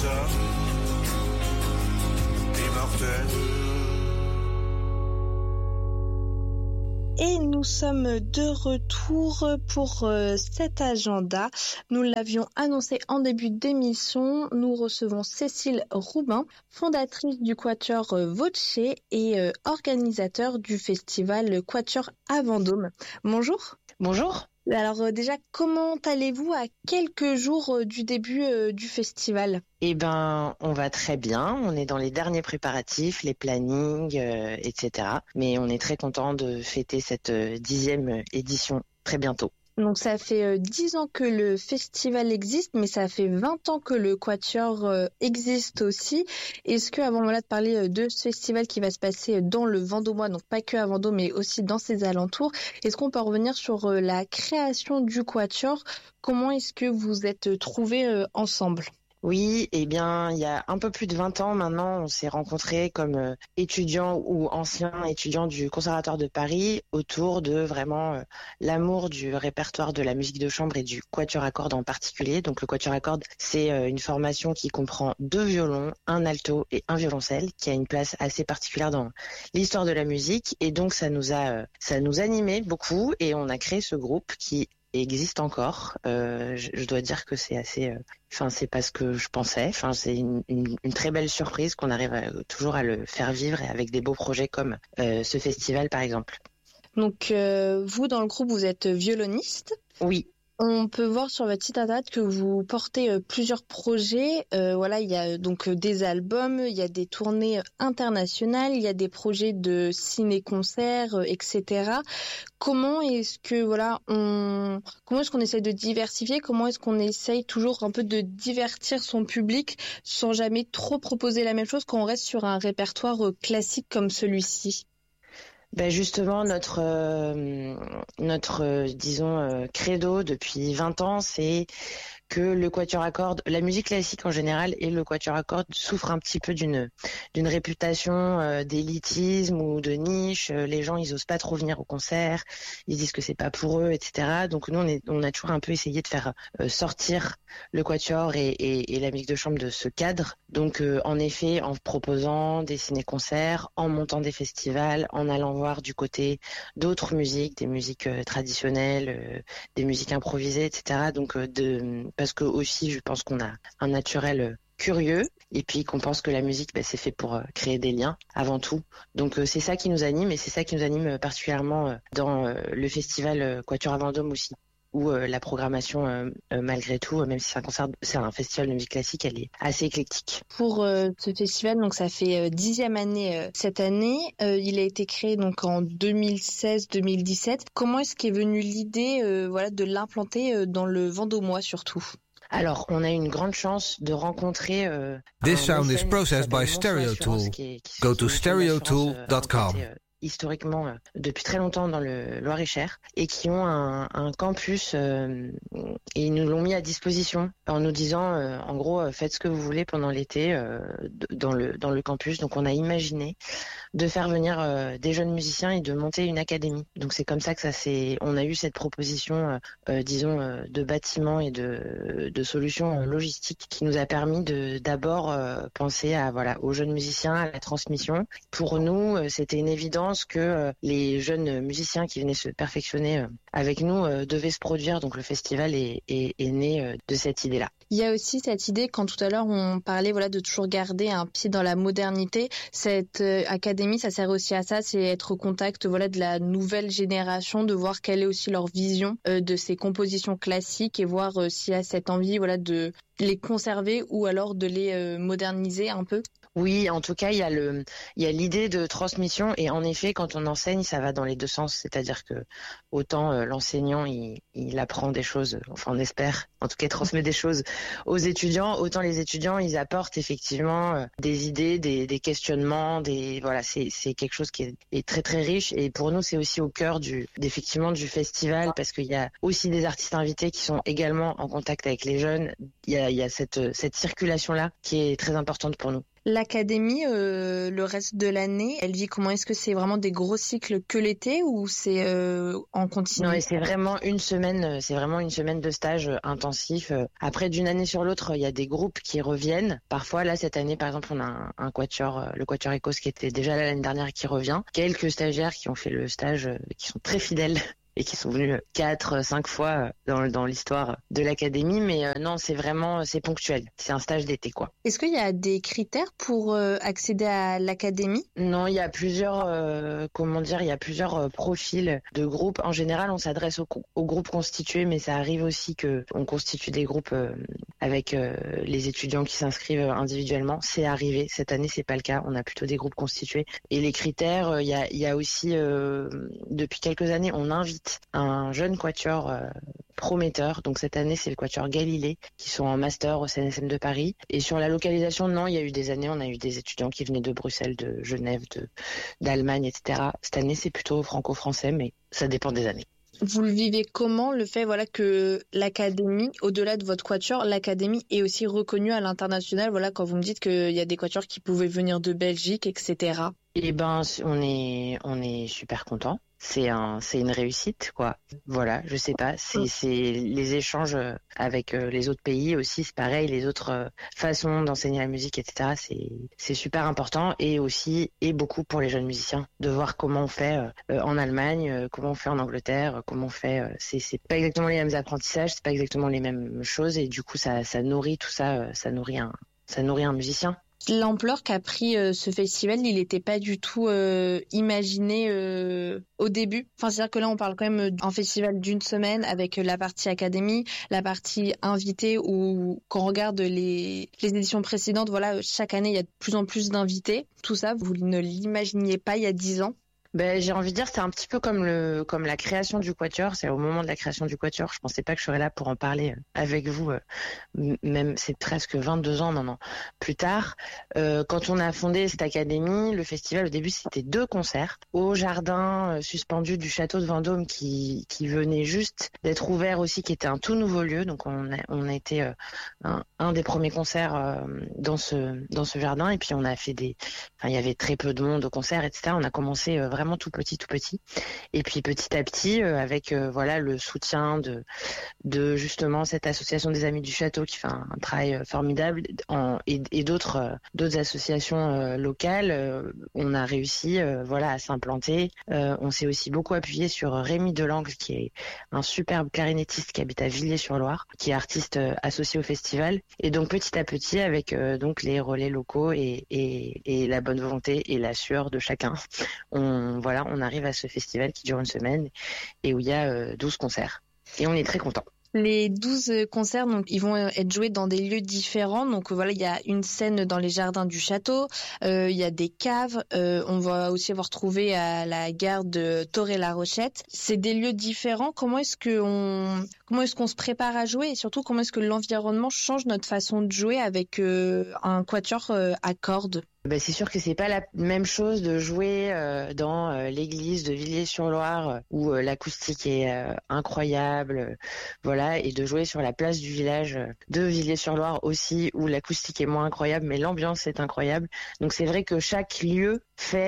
sommes immortels. Et nous sommes de retour pour cet agenda. Nous l'avions annoncé en début d'émission. Nous recevons Cécile Roubin, fondatrice du Quatuor Voce et organisateur du festival Quatuor à Vendôme. Bonjour. Bonjour. Alors déjà, comment allez-vous à quelques jours du début du festival ? Eh ben, on va très bien. On est dans les derniers préparatifs, les plannings, etc. Mais on est très content de fêter cette 10e édition très bientôt. Donc ça fait 10 ans que le festival existe, mais ça fait 20 ans que le Quatuor existe aussi. Est-ce que, avant de parler de ce festival qui va se passer dans le Vendômois, donc pas que à Vendôme, mais aussi dans ses alentours, est-ce qu'on peut revenir sur la création du Quatuor ? Comment est-ce que vous êtes trouvés ensemble ? Oui, eh bien, il y a un peu plus de 20 ans maintenant, on s'est rencontrés comme étudiants ou anciens étudiants du Conservatoire de Paris autour de vraiment l'amour du répertoire de la musique de chambre et du quatuor à cordes en particulier. Donc le quatuor à cordes, c'est une formation qui comprend 2 violons, un alto et un violoncelle, qui a une place assez particulière dans l'histoire de la musique. Et donc ça nous animait beaucoup et on a créé ce groupe qui existe encore. Je dois dire que c'est assez... c'est pas ce que je pensais. C'est une très belle surprise qu'on arrive toujours à le faire vivre et avec des beaux projets comme ce festival, par exemple. Donc, vous, dans le groupe, vous êtes violoniste ? Oui. On peut voir sur votre site internet que vous portez plusieurs projets. Il y a donc des albums, il y a des tournées internationales, il y a des projets de ciné-concerts, etc. Comment est-ce qu'on essaie de diversifier ? Comment est-ce qu'on essaye toujours un peu de divertir son public sans jamais trop proposer la même chose quand on reste sur un répertoire classique comme celui-ci ? Ben justement, notre credo depuis 20 ans, c'est que le quatuor à cordes, la musique classique en général et le quatuor à cordes souffrent un petit peu d'une réputation d'élitisme ou de niche. Les gens, ils osent pas trop venir au concert, ils disent que c'est pas pour eux, etc. Donc nous, on a toujours un peu essayé de faire sortir le quatuor et la musique de chambre de ce cadre. Donc en effet, en proposant des ciné-concerts, en montant des festivals, en allant voir du côté d'autres musiques, des musiques traditionnelles, des musiques improvisées, etc. Donc parce que aussi, je pense qu'on a un naturel curieux et puis qu'on pense que la musique, c'est fait pour créer des liens avant tout. Donc c'est ça qui nous anime et c'est ça qui nous anime particulièrement dans le festival Quatuor à Vendôme aussi, où la programmation, malgré tout, même si c'est un festival de musique classique, elle est assez éclectique. Pour ce festival, donc ça fait 10e année cette année. Il a été créé donc en 2016-2017. Comment est-ce qu'est venue l'idée de l'implanter dans le Vendômois surtout ? Alors, on a eu une grande chance de rencontrer This sound is processed by Stereotool. Go to stereotool.com. Historiquement depuis très longtemps dans le Loir-et-Cher et qui ont un campus et ils nous l'ont mis à disposition en nous disant en gros faites ce que vous voulez pendant l'été dans le campus. Donc on a imaginé de faire venir des jeunes musiciens et de monter une académie. Donc c'est comme ça que on a eu cette proposition de bâtiment et de solutions logistiques qui nous a permis d'abord penser aux jeunes musiciens, à la transmission. Pour nous, c'était une évidence que les jeunes musiciens qui venaient se perfectionner avec nous devaient se produire. Donc le festival est né de cette idée-là. Il y a aussi cette idée, quand tout à l'heure on parlait de toujours garder un pied dans la modernité, cette académie, ça sert aussi à ça, c'est être au contact de la nouvelle génération, de voir quelle est aussi leur vision de ces compositions classiques et voir s'il y a cette envie de les conserver ou alors de les moderniser un peu. Oui, en tout cas, il y a l'idée de transmission et en effet, quand on enseigne, ça va dans les deux sens. C'est-à-dire que autant l'enseignant, il apprend des choses, enfin on espère, en tout cas, il transmet des choses aux étudiants, autant les étudiants, ils apportent effectivement des idées, des questionnements, c'est quelque chose qui est très très riche et pour nous, c'est aussi au cœur du festival parce qu'il y a aussi des artistes invités qui sont également en contact avec les jeunes. Il y a cette circulation-là qui est très importante pour nous. L'académie, le reste de l'année, elle vit comment? Est-ce que c'est vraiment des gros cycles que l'été ou c'est en continu? Non, et c'est vraiment une semaine de stage intensif. Après, d'une année sur l'autre, il y a des groupes qui reviennent. Parfois, là, cette année, par exemple, on a un quatuor, le quatuor Écos qui était déjà là l'année dernière qui revient. Quelques stagiaires qui ont fait le stage, qui sont très fidèles et qui sont venus 4-5 fois dans l'histoire de l'académie. Mais non, c'est ponctuel. C'est un stage d'été, quoi. Est-ce qu'il y a des critères pour accéder à l'académie? Non, il y a plusieurs, il y a plusieurs profils de groupes. En général, on s'adresse aux groupes constitués, mais ça arrive aussi que on constitue des groupes avec les étudiants qui s'inscrivent individuellement. C'est arrivé. Cette année, c'est pas le cas. On a plutôt des groupes constitués. Et les critères, il y a aussi, depuis quelques années, on invite un jeune quatuor prometteur. Donc cette année, c'est le quatuor Galilée qui sont en master au CNSM de Paris. Et sur la localisation, non, il y a eu des années, on a eu des étudiants qui venaient de Bruxelles, de Genève, d'Allemagne, etc. Cette année, c'est plutôt franco-français, mais ça dépend des années. Vous le vivez comment, le fait que l'académie, au-delà de votre quatuor, l'académie est aussi reconnue à l'international, quand vous me dites qu'il y a des quatuors qui pouvaient venir de Belgique, etc. Eh ben, on est super contents. C'est une réussite, quoi. Voilà, je sais pas. C'est les échanges avec les autres pays aussi, c'est pareil. Les autres façons d'enseigner la musique, etc. C'est super important et beaucoup pour les jeunes musiciens de voir comment on fait en Allemagne, comment on fait en Angleterre, comment on fait. C'est pas exactement les mêmes apprentissages, c'est pas exactement les mêmes choses et du coup ça nourrit tout ça, ça nourrit un musicien. L'ampleur qu'a pris ce festival, il n'était pas du tout imaginé au début. C'est-à-dire que là, on parle quand même d'un festival d'une semaine avec la partie académie, la partie invité où, quand on regarde les éditions précédentes, chaque année, il y a de plus en plus d'invités. Tout ça, vous ne l'imaginiez pas il y a 10 ans? J'ai envie de dire, c'est un petit peu comme la création du quatuor. C'est au moment de la création du quatuor, je pensais pas que je serais là pour en parler avec vous. Même c'est presque 22 ans maintenant plus tard. Quand on a fondé cette académie, le festival au début c'était 2 concerts au jardin suspendu du château de Vendôme qui venait juste d'être ouvert aussi, qui était un tout nouveau lieu. Donc on a été un des premiers concerts dans ce jardin et puis on a fait il y avait très peu de monde au concert, etc. On a commencé vraiment tout petit et puis petit à petit avec le soutien de justement cette association des Amis du Château qui fait un travail formidable et d'autres associations locales, on a réussi à s'implanter. On s'est aussi beaucoup appuyé sur Rémi Delangle qui est un superbe clarinettiste qui habite à Villiers-sur-Loire, qui est artiste associé au festival et donc petit à petit avec donc les relais locaux et la bonne volonté et la sueur de chacun, on arrive à ce festival qui dure une semaine et où il y a 12 concerts. Et on est très contents. Les 12 concerts, donc, ils vont être joués dans des lieux différents. Donc, il y a une scène dans les jardins du château. Il y a des caves. On va aussi avoir trouvé à la gare de Toré-la-Rochette. C'est des lieux différents. Comment est-ce qu'on se prépare à jouer et surtout, comment est-ce que l'environnement change notre façon de jouer avec un quatuor à cordes? C'est sûr que c'est pas la même chose de jouer dans l'église de Villiers-sur-Loire où l'acoustique est incroyable, et de jouer sur la place du village de Villiers-sur-Loire aussi où l'acoustique est moins incroyable mais l'ambiance est incroyable. Donc c'est vrai que chaque lieu fait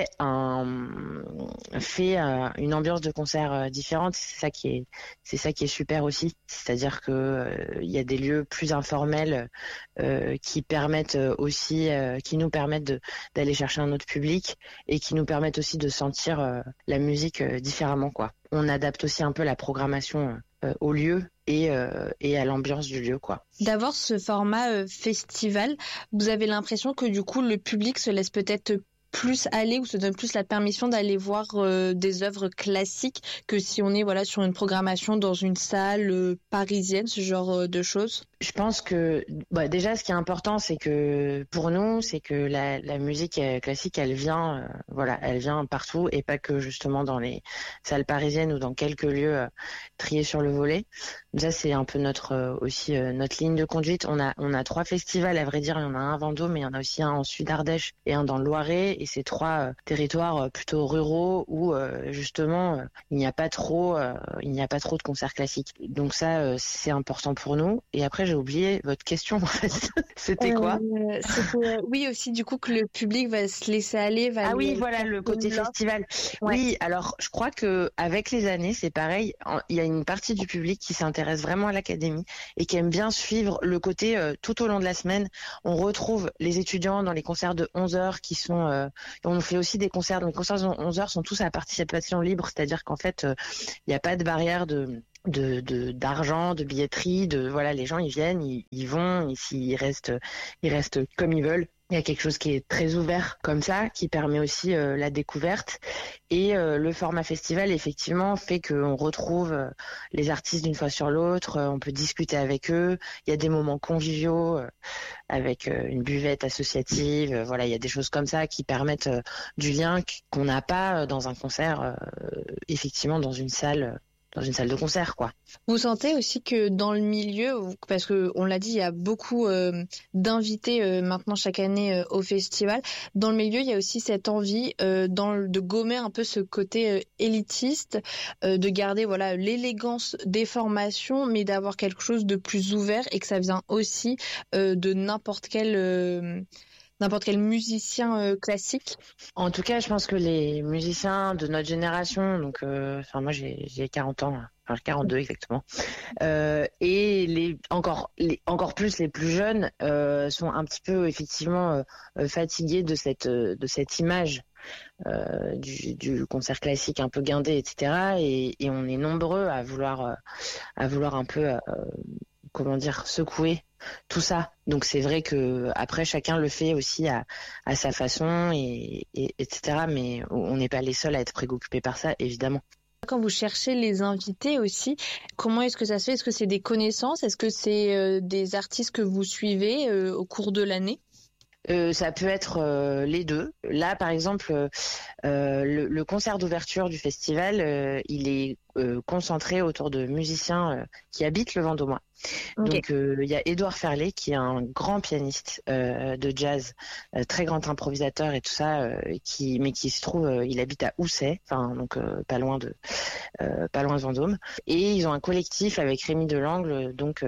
une ambiance de concert différente. C'est ça qui est super aussi. C'est-à-dire que il y a des lieux plus informels qui permettent aussi, qui nous permettent d'aller chercher un autre public et qui nous permettent aussi de sentir la musique différemment, quoi. On adapte aussi un peu la programmation au lieu et à l'ambiance du lieu, quoi. D'avoir ce format festival, vous avez l'impression que du coup le public se laisse peut-être plus aller ou se donne plus la permission d'aller voir des œuvres classiques que si on est sur une programmation dans une salle parisienne, ce genre de choses? Je pense que déjà ce qui est important c'est que pour nous c'est que la musique classique elle vient partout et pas que justement dans les salles parisiennes ou dans quelques lieux triés sur le volet. Ça c'est un peu notre ligne de conduite. On a 3 festivals, à vrai dire, il y en a un à Vendôme mais il y en a aussi un en Sud-Ardèche et un dans le Loiret et c'est 3 territoires plutôt ruraux où justement il n'y a pas trop de concerts classiques. Donc ça c'est important pour nous et après j'ai oublié votre question en fait. C'était quoi? Oui, aussi du coup que le public va se laisser aller. Oui, voilà, le côté festival. Ouais. Oui, alors je crois que avec les années, c'est pareil. Il y a une partie du public qui s'intéresse vraiment à l'académie et qui aime bien suivre le côté tout au long de la semaine. On retrouve les étudiants dans les concerts de 11h qui sont... on fait aussi des concerts. Donc les concerts de 11h sont tous à participation libre, c'est-à-dire qu'en fait, il n'y a pas de barrière d'argent, de billetterie, voilà, les gens ils viennent, ils vont, ils restent comme ils veulent. Il y a quelque chose qui est très ouvert comme ça, qui permet aussi la découverte. Et le format festival, effectivement, fait qu'on retrouve les artistes d'une fois sur l'autre. On peut discuter avec eux. Il y a des moments conviviaux avec une buvette associative. Voilà, il y a des choses comme ça qui permettent du lien qu'on n'a pas dans un concert, effectivement, dans une salle de concert, quoi. Vous sentez aussi que dans le milieu, parce que on l'a dit, il y a beaucoup d'invités maintenant chaque année au festival. Dans le milieu, il y a aussi cette envie de gommer un peu ce côté élitiste, de garder voilà l'élégance des formations, mais d'avoir quelque chose de plus ouvert et que ça vient aussi de n'importe quel musicien classique. En tout cas, je pense que les musiciens de notre génération, donc moi j'ai 40 ans, enfin 42 exactement, et encore plus les plus jeunes sont un petit peu effectivement fatigués de cette image du concert classique un peu guindé, etc. Et on est nombreux à vouloir un peu secouer tout ça. Donc c'est vrai que après chacun le fait aussi à sa façon et etc. Mais on n'est pas les seuls à être préoccupés par ça, évidemment. Quand vous cherchez les invités aussi, comment est-ce que ça se fait? Est-ce que c'est des connaissances? Est-ce que c'est des artistes que vous suivez au cours de l'année? Ça peut être les deux. Là, par exemple, le concert d'ouverture du festival, il est concentré autour de musiciens qui habitent le Vendômois. Okay. Donc il y a Édouard Ferlet qui est un grand pianiste de jazz, très grand improvisateur et tout ça, mais qui se trouve, il habite à Housset, enfin donc pas loin de Vendôme. Et ils ont un collectif avec Rémi Delangle, donc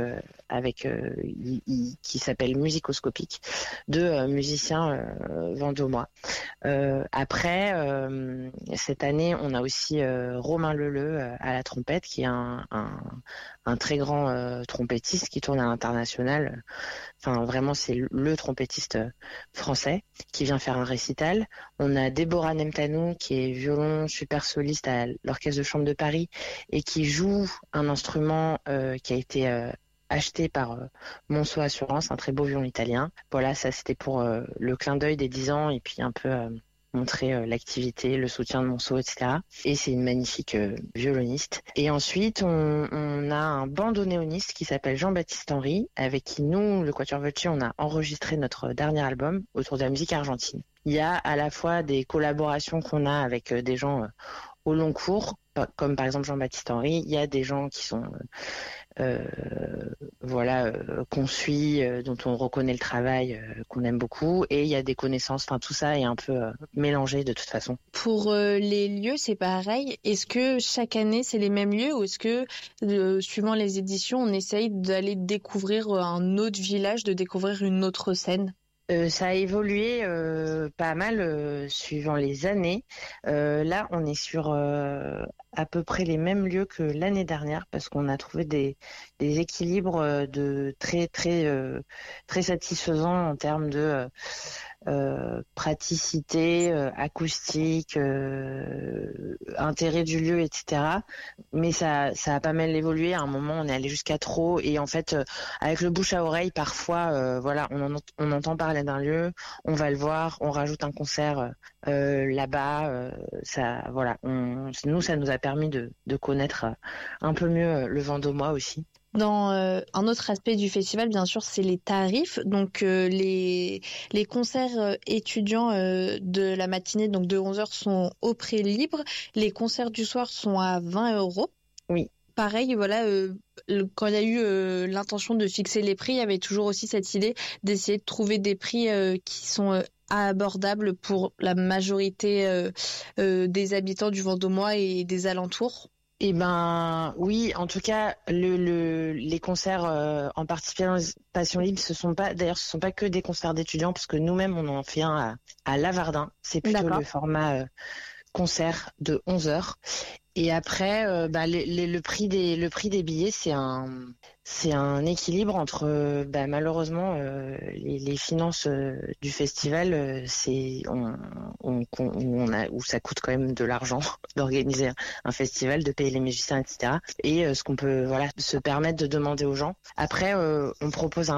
qui s'appelle Musicoscopique, de musiciens vendômois. Après, cette année, on a aussi Romain Leleu à la trompette, qui est un très grand trompettiste qui tourne à l'international. Enfin, vraiment, c'est le trompettiste français qui vient faire un récital. On a Déborah Nemtanou, qui est violon super soliste à l'Orchestre de Chambre de Paris et qui joue un instrument qui a été acheté par Monceau Assurance, un très beau violon italien. Voilà, ça c'était pour le clin d'œil des 10 ans et puis un peu montrer l'activité, le soutien de Monceau, etc. Et c'est une magnifique violoniste. Et ensuite, on a un bandonéoniste qui s'appelle Jean-Baptiste Henry, avec qui nous, le Quatuor Voce, on a enregistré notre dernier album autour de la musique argentine. Il y a à la fois des collaborations qu'on a avec des gens au long cours, comme par exemple Jean-Baptiste Henry. Il y a des gens qui sont qu'on suit, dont on reconnaît le travail, qu'on aime beaucoup, et il y a des connaissances, enfin tout ça est un peu mélangé de toute façon. Pour les lieux, c'est pareil. Est-ce que chaque année c'est les mêmes lieux ou est-ce que suivant les éditions, on essaye d'aller découvrir un autre village, de découvrir une autre scène? Ça a évolué pas mal suivant les années. Là, on est sur à peu près les mêmes lieux que l'année dernière parce qu'on a trouvé des équilibres de très satisfaisants en termes de praticité, acoustique, intérêt du lieu, etc. Mais ça a pas mal évolué. À un moment, on est allé jusqu'à trop et en fait, avec le bouche à oreille, parfois, on entend parler d'un lieu, on va le voir, on rajoute un concert là-bas. Nous, ça nous a permis de connaître un peu mieux le Vendômois aussi. Dans un autre aspect du festival, bien sûr, c'est les tarifs. Donc les concerts étudiants de la matinée, donc de 11h, sont au prix libre. Les concerts du soir sont à 20 €. Oui. Pareil, voilà, quand il y a eu l'intention de fixer les prix, il y avait toujours aussi cette idée d'essayer de trouver des prix qui sont abordables pour la majorité des habitants du Vendômois et des alentours. Eh ben oui, en tout cas, les concerts en participation libre, ce sont pas que des concerts d'étudiants, parce que nous-mêmes on en fait un à Lavardin. C'est plutôt le format concert de 11 heures. Et après, le prix des billets, c'est un équilibre entre malheureusement les finances du festival, où ça coûte quand même de l'argent d'organiser un festival, de payer les musiciens, etc. Et ce qu'on peut se permettre de demander aux gens. Après, on propose